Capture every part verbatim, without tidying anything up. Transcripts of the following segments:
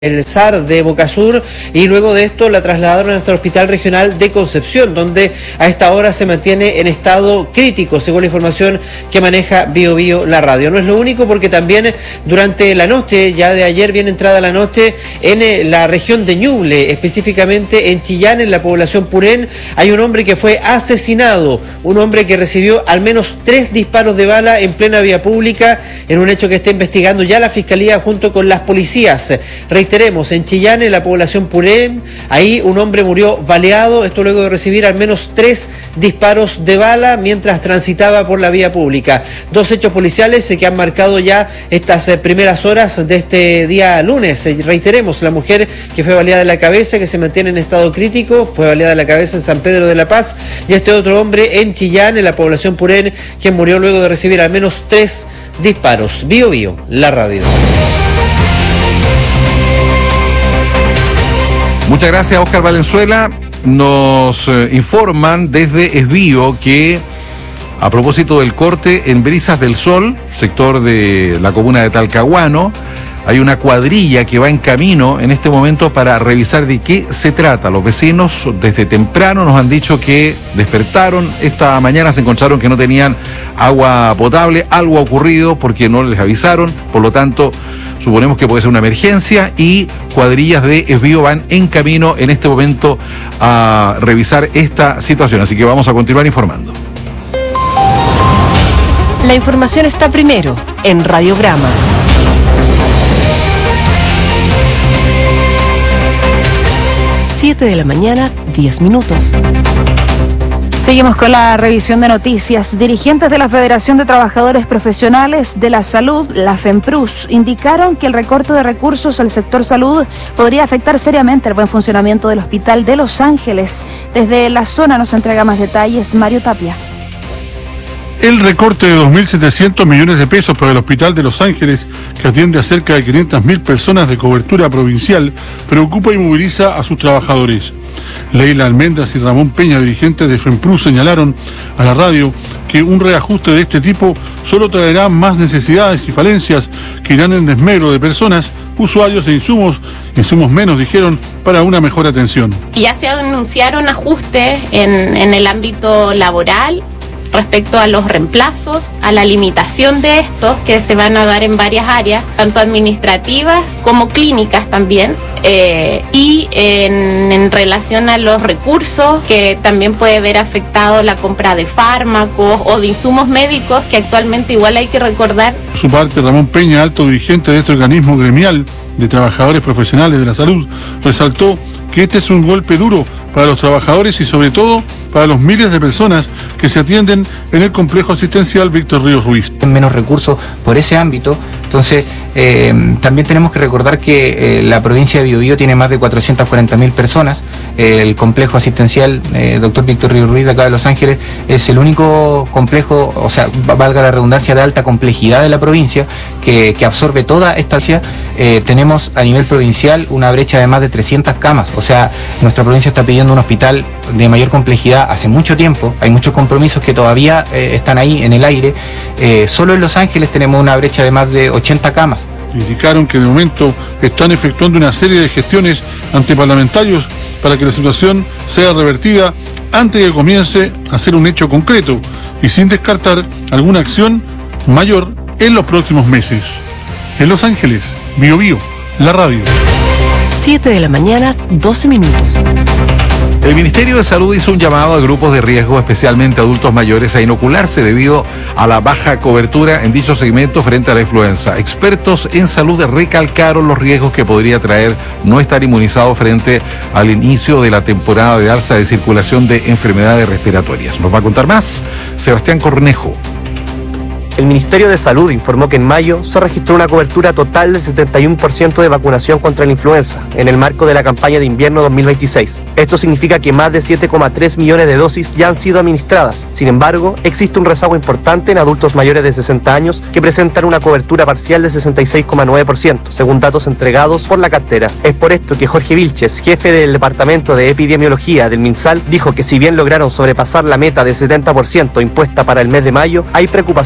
el S A R de Boca Sur, y luego de esto la trasladaron hasta el Hospital Regional de Concepción, donde a esta hora se mantiene en estado crítico, según la información que maneja Bio Bio la radio. No es lo único, porque también durante la noche, ya de ayer bien entrada la noche, en la región de Ñuble, específicamente en Chillán, en la población Purén, hay un hombre que fue asesinado, un hombre que recibió al menos tres disparos de bala en plena vía pública, en un hecho que está investigando ya la Fiscalía junto con las policías. Reiteremos, en Chillán, en la población Purén, ahí un hombre murió baleado, esto luego de recibir al menos tres disparos de bala mientras transitaba por la vía pública. Dos hechos policiales que han marcado ya estas primeras horas de este día lunes. Reiteremos, la mujer que fue baleada en la cabeza, que se mantiene en estado crítico, fue baleada en la cabeza en San Pedro de la Paz, y este otro hombre en Chillán, en la población Purén, que murió luego de recibir al menos tres disparos. Bio Bio, la radio. Muchas gracias, Oscar Valenzuela. Nos eh, informan desde Esbío que, a propósito del corte en Brisas del Sol, sector de la comuna de Talcahuano, hay una cuadrilla que va en camino en este momento para revisar de qué se trata. Los vecinos desde temprano nos han dicho que despertaron esta mañana, se encontraron que no tenían agua potable, algo ha ocurrido porque no les avisaron, por lo tanto suponemos que puede ser una emergencia, y cuadrillas de Esbío van en camino en este momento a revisar esta situación, así que vamos a continuar informando. La información está primero en Radiograma. siete de la mañana, diez minutos. Seguimos con la revisión de noticias. Dirigentes de la Federación de Trabajadores Profesionales de la Salud, la FEMPRUS, indicaron que el recorte de recursos al sector salud podría afectar seriamente el buen funcionamiento del Hospital de Los Ángeles. Desde la zona nos entrega más detalles Mario Tapia. El recorte de dos mil setecientos millones de pesos para el Hospital de Los Ángeles, que atiende a cerca de quinientas mil personas de cobertura provincial, preocupa y moviliza a sus trabajadores. Leila Almendras y Ramón Peña, dirigentes de FEMPRUS, señalaron a la radio que un reajuste de este tipo solo traerá más necesidades y falencias que irán en desmedro de personas, usuarios de insumos, insumos menos, dijeron, para una mejor atención. Ya se anunciaron ajustes en, en el ámbito laboral respecto a los reemplazos, a la limitación de estos que se van a dar en varias áreas, tanto administrativas como clínicas también, eh, y en, en relación a los recursos, que también puede ver afectado la compra de fármacos o de insumos médicos, que actualmente igual hay que recordar. Por su parte, Ramón Peña, alto dirigente de este organismo gremial de trabajadores profesionales de la salud, resaltó que este es un golpe duro para los trabajadores y sobre todo para los miles de personas que se atienden en el complejo asistencial Víctor Ríos Ruiz. Menos recursos por ese ámbito, entonces eh, también tenemos que recordar que eh, la provincia de Biobío tiene más de cuatrocientas cuarenta mil personas. Eh, el complejo asistencial eh, doctor Víctor Ríos Ruiz de acá de Los Ángeles es el único complejo, o sea, valga la redundancia, de alta complejidad de la provincia que, que absorbe toda esta área. Eh, tenemos a nivel provincial una brecha de más de trescientas camas, o sea, nuestra provincia está pidiendo un hospital de mayor complejidad hace mucho tiempo, hay muchos compromisos que todavía eh, están ahí en el aire. Eh, solo en Los Ángeles tenemos una brecha de más de ochenta camas. Indicaron que de momento están efectuando una serie de gestiones ante parlamentarios para que la situación sea revertida antes de que comience a ser un hecho concreto y sin descartar alguna acción mayor en los próximos meses. En Los Ángeles, Bio Bio, la radio. siete de la mañana, doce minutos. El Ministerio de Salud hizo un llamado a grupos de riesgo, especialmente adultos mayores, a inocularse debido a la baja cobertura en dicho segmento frente a la influenza. Expertos en salud recalcaron los riesgos que podría traer no estar inmunizado frente al inicio de la temporada de alza de circulación de enfermedades respiratorias. Nos va a contar más Sebastián Cornejo. El Ministerio de Salud informó que en mayo se registró una cobertura total del setenta y uno por ciento de vacunación contra la influenza en el marco de la campaña de invierno dos mil veintiséis. Esto significa que más de siete coma tres millones de dosis ya han sido administradas. Sin embargo, existe un rezago importante en adultos mayores de sesenta años que presentan una cobertura parcial de sesenta y seis coma nueve por ciento, según datos entregados por la cartera. Es por esto que Jorge Vilches, jefe del Departamento de Epidemiología del MinSal, dijo que si bien lograron sobrepasar la meta de setenta por ciento impuesta para el mes de mayo, hay preocupación por seguir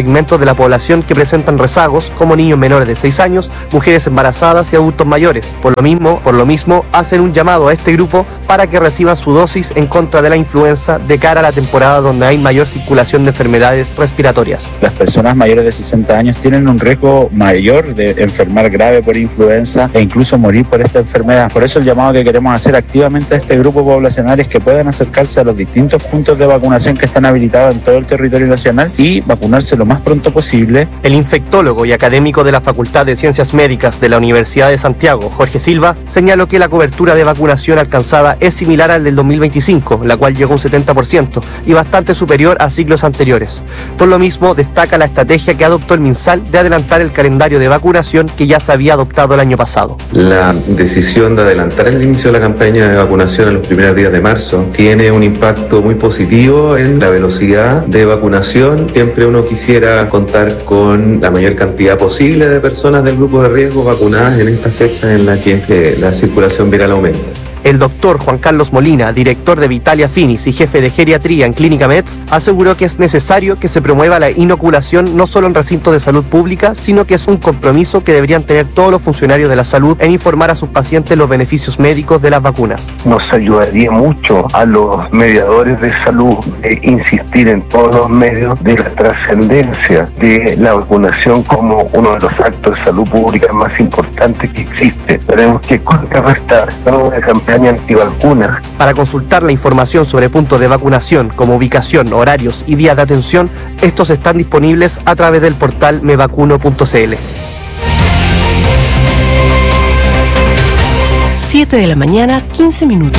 segmentos de la población que presentan rezagos, como niños menores de seis años, mujeres embarazadas y adultos mayores. Por lo mismo, por lo mismo, hacen un llamado a este grupo para que reciban su dosis en contra de la influenza de cara a la temporada donde hay mayor circulación de enfermedades respiratorias. Las personas mayores de sesenta años tienen un riesgo mayor de enfermar grave por influenza e incluso morir por esta enfermedad. Por eso el llamado que queremos hacer activamente a este grupo poblacional es que puedan acercarse a los distintos puntos de vacunación que están habilitados en todo el territorio nacional y vacunarse lo más pronto posible. El infectólogo y académico de la Facultad de Ciencias Médicas de la Universidad de Santiago, Jorge Silva, señaló que la cobertura de vacunación alcanzada es similar al del dos mil veinticinco, la cual llegó a un setenta por ciento y bastante superior a ciclos anteriores. Por lo mismo, destaca la estrategia que adoptó el MinSal de adelantar el calendario de vacunación que ya se había adoptado el año pasado. La decisión de adelantar el inicio de la campaña de vacunación en los primeros días de marzo tiene un impacto muy positivo en la velocidad de vacunación. Siempre uno quisiera contar con la mayor cantidad posible de personas del grupo de riesgo vacunadas en esta fecha en la que eh, la circulación viral aumenta. El doctor Juan Carlos Molina, director de Vitalia Finis y jefe de geriatría en Clínica Meds, aseguró que es necesario que se promueva la inoculación no solo en recintos de salud pública, sino que es un compromiso que deberían tener todos los funcionarios de la salud en informar a sus pacientes los beneficios médicos de las vacunas. Nos ayudaría mucho a los mediadores de salud de insistir en todos los medios de la trascendencia de la vacunación como uno de los actos de salud pública más importantes que existe. Tenemos que contrarrestar una campaña antivacunas. Para consultar la información sobre puntos de vacunación, como ubicación, horarios y días de atención, estos están disponibles a través del portal mevacuno punto c l. siete de la mañana, quince minutos.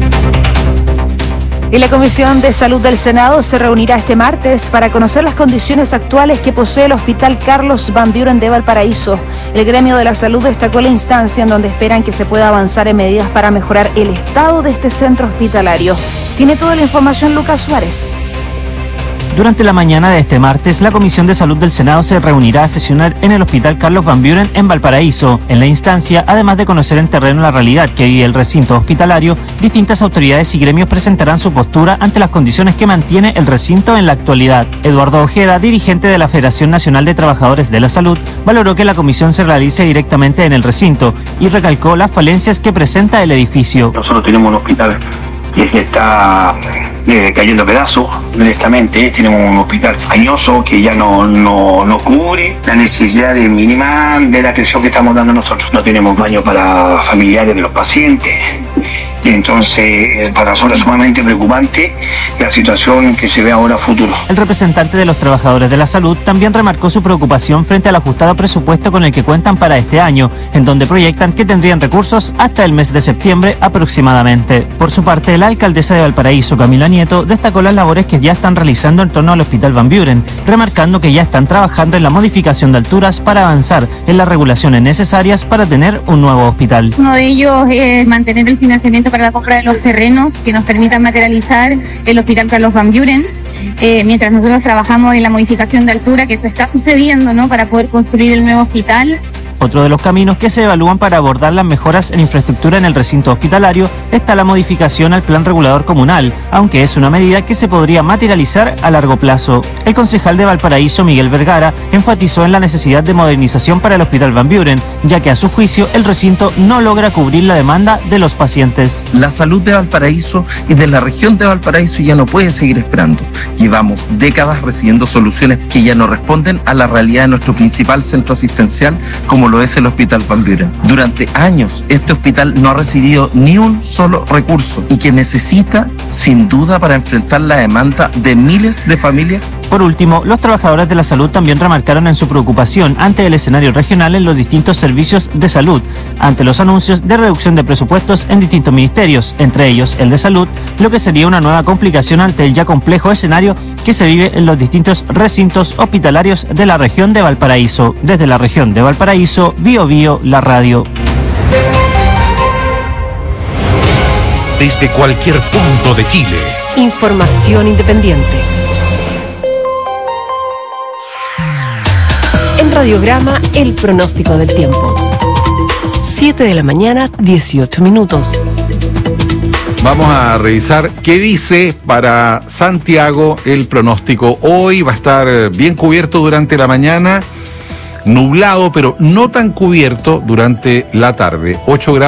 Y la Comisión de Salud del Senado se reunirá este martes para conocer las condiciones actuales que posee el Hospital Carlos Van Buren de Valparaíso. El gremio de la salud destacó la instancia en donde esperan que se pueda avanzar en medidas para mejorar el estado de este centro hospitalario. Tiene toda la información Lucas Suárez. Durante la mañana de este martes, la Comisión de Salud del Senado se reunirá a sesionar en el Hospital Carlos Van Buren en Valparaíso. En la instancia, además de conocer en terreno la realidad que vive el recinto hospitalario, distintas autoridades y gremios presentarán su postura ante las condiciones que mantiene el recinto en la actualidad. Eduardo Ojeda, dirigente de la Federación Nacional de Trabajadores de la Salud, valoró que la comisión se realice directamente en el recinto y recalcó las falencias que presenta el edificio. Nosotros tenemos un hospital que está eh, cayendo a pedazos, honestamente. Tenemos un hospital añoso que ya no, no, no cubre la necesidad mínima de la atención que estamos dando nosotros. No tenemos baño para familiares de los pacientes. Entonces, para nosotros es sumamente preocupante la situación que se ve ahora a futuro. El representante de los trabajadores de la salud también remarcó su preocupación frente al ajustado presupuesto con el que cuentan para este año, en donde proyectan que tendrían recursos hasta el mes de septiembre aproximadamente. Por su parte, la alcaldesa de Valparaíso, Camila Nieto, destacó las labores que ya están realizando en torno al Hospital Van Buren, remarcando que ya están trabajando en la modificación de alturas para avanzar en las regulaciones necesarias para tener un nuevo hospital. Uno de ellos es mantener el financiamiento para la compra de los terrenos que nos permitan materializar el Hospital Carlos Van Buren, eh, mientras nosotros trabajamos en la modificación de altura, que eso está sucediendo, ¿no?, para poder construir el nuevo hospital. Otro de los caminos que se evalúan para abordar las mejoras en infraestructura en el recinto hospitalario está la modificación al plan regulador comunal, aunque es una medida que se podría materializar a largo plazo. El concejal de Valparaíso, Miguel Vergara, enfatizó en la necesidad de modernización para el Hospital Van Buren, ya que a su juicio el recinto no logra cubrir la demanda de los pacientes. La salud de Valparaíso y de la región de Valparaíso ya no puede seguir esperando. Llevamos décadas recibiendo soluciones que ya no responden a la realidad de nuestro principal centro asistencial, como lo es el Hospital Van Buren. Durante años este hospital no ha recibido ni un solo recurso y que necesita sin duda para enfrentar la demanda de miles de familias. Por último, los trabajadores de la salud también remarcaron en su preocupación ante el escenario regional en los distintos servicios de salud, ante los anuncios de reducción de presupuestos en distintos ministerios, entre ellos el de salud, lo que sería una nueva complicación ante el ya complejo escenario que se vive en los distintos recintos hospitalarios de la región de Valparaíso. Desde la región de Valparaíso, Bio Bio, la radio. Desde cualquier punto de Chile. Información independiente. En Radiograma, el pronóstico del tiempo. siete de la mañana, dieciocho minutos. Vamos a revisar qué dice para Santiago el pronóstico. Hoy va a estar bien cubierto durante la mañana, nublado, pero no tan cubierto durante la tarde. ocho grados.